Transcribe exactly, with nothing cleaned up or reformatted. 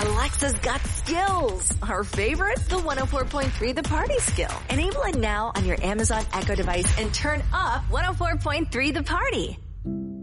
Alexa's got skills. Her favorite? The one oh four point three The Party skill. Enable it now on your Amazon Echo device and turn up one oh four point three The Party.